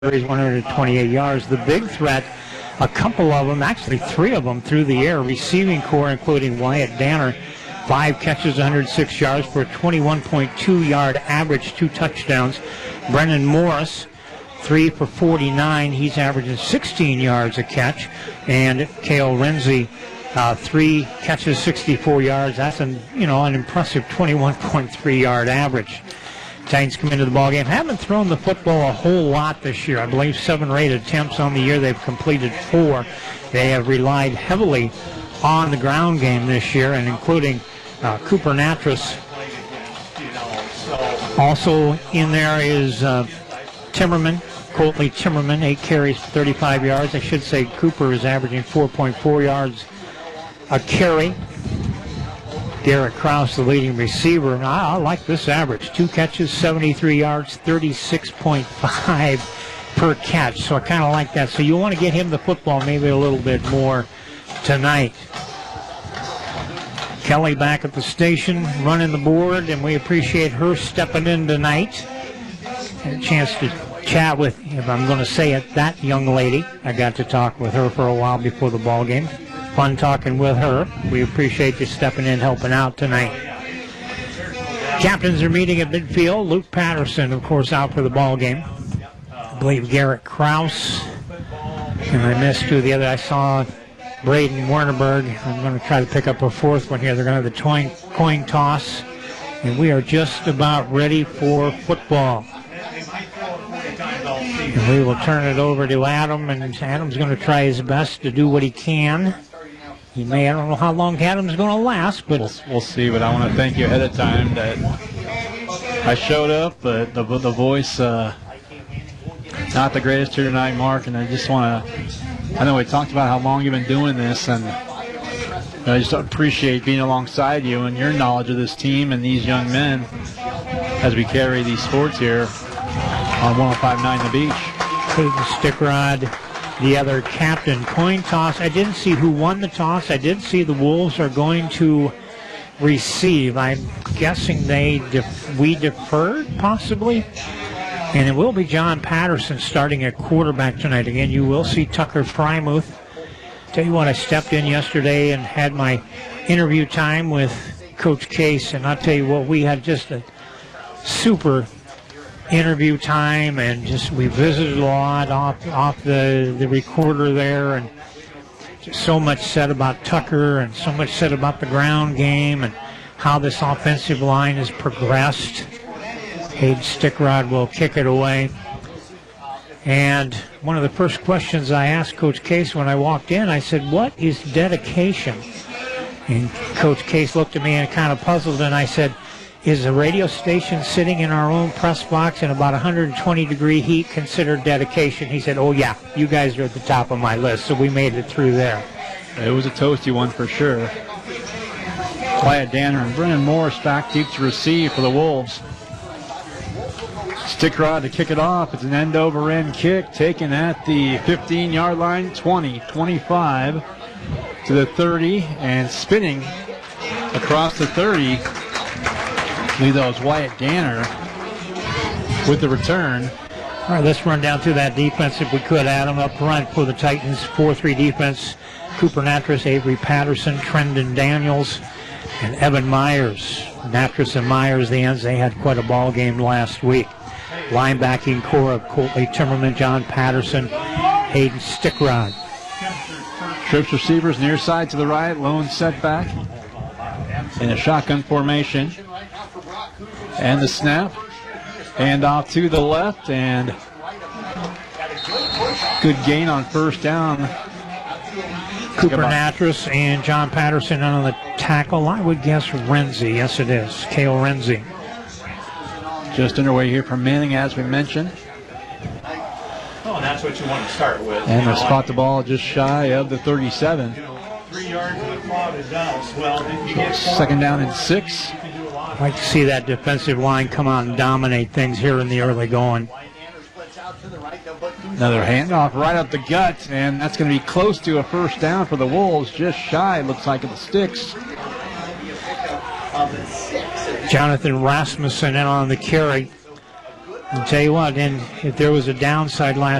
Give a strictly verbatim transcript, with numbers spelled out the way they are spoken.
carries, one hundred twenty-eight yards. The big threat, a couple of them, actually three of them through the air. Receiving core, including Wyatt Danner, five catches, one hundred six yards for a twenty-one point two yard average, two touchdowns. Brennan Morris, three for forty-nine. He's averaging sixteen yards a catch. And Cale Renzi, uh, three catches, sixty-four yards. That's an, you know, an impressive twenty-one point three yard average. Titans come into the ballgame. Haven't thrown the football a whole lot this year. I believe seven or eight attempts on the year. They've completed four. They have relied heavily on the ground game this year, and including uh, Cooper Natras. Also in there is uh, Timmerman, Coltley Timmerman, eight carries, thirty-five yards. I should say Cooper is averaging four point four yards a carry. Garrett Krause, the leading receiver. I, I like this average. Two catches, seventy-three yards, thirty-six point five per catch. So I kind of like that. So you want to get him the football maybe a little bit more tonight. Kelly back at the station, running the board, and we appreciate her stepping in tonight. Had a chance to chat with, if I'm going to say it, that young lady. I got to talk with her for a while before the ball game. Fun talking with her. We appreciate you stepping in, helping out tonight. Captains are meeting at midfield. Luke Patterson, of course, out for the ball game. I believe Garrett Krause. And I missed two of the other. I saw Braden Wernerberg. I'm going to try to pick up a fourth one here. They're going to have the coin, coin toss. And we are just about ready for football. And we will turn it over to Adam. And Adam's going to try his best to do what he can. He may, I don't know how long Adam's going to last, but we'll, we'll see. But I want to thank you ahead of time that I showed up, but the the voice uh, not the greatest here tonight, Mark. And I just want to. I know we talked about how long you've been doing this, and I just appreciate being alongside you and your knowledge of this team and these young men as we carry these sports here on one oh five point nine The Beach. Clayton Stickrod, the other captain. Coin toss. I didn't see who won the toss. I did see the Wolves are going to receive. I'm guessing they def- we deferred, possibly. And it will be John Patterson starting at quarterback tonight. Again, you will see Tucker Frymuth. Tell you what, I stepped in yesterday and had my interview time with Coach Case, and I'll tell you what, we had just a super interview time, and just we visited a lot off off the, the recorder there, and just so much said about Tucker and so much said about the ground game and how this offensive line has progressed. Hayden Stickrod will kick it away. And one of the first questions I asked Coach Case when I walked in, I said, what is dedication? And Coach Case looked at me and kind of puzzled, and I said, is a radio station sitting in our own press box in about one hundred twenty degree heat considered dedication? He said, oh yeah, you guys are at the top of my list, so we made it through there. It was a toasty one for sure. Wyatt Danner and Brennan Morris back deep to receive for the Wolves. Stickrod to kick it off. It's an end over end kick taken at the fifteen yard line, twenty, twenty-five to the thirty, and spinning across the thirty. I believe that was Wyatt Danner with the return. All right, let's run down through that defense if we could, Adam. Up front for the Titans, four three defense. Cooper Natras, Avery Patterson, Trendon Daniels, and Evan Myers. Natras and Myers, the ends, they had quite a ball game last week. Linebacking core of Coltley Timmerman, John Patterson, Hayden Stickrod. Trips receivers near side to the right, lone setback in a shotgun formation. And the snap. And off to the left, and good gain on first down. Cooper Natras and John Patterson on the tackle. I would guess Renzi. Yes, it is. Cale Renzi. Just underway here from Manning, as we mentioned. Oh, and that's what you want to start with. And they spot the ball just shy of the thirty-seven. Three yards to the cloud is down. Well, you get second down and six. I'd like to see that defensive line come out and dominate things here in the early going. Another handoff right up the gut, and that's going to be close to a first down for the Wolves. Just shy, looks like, of the sticks. Jonathan Rasmussen in on the carry. I'll tell you what, and if there was a downside last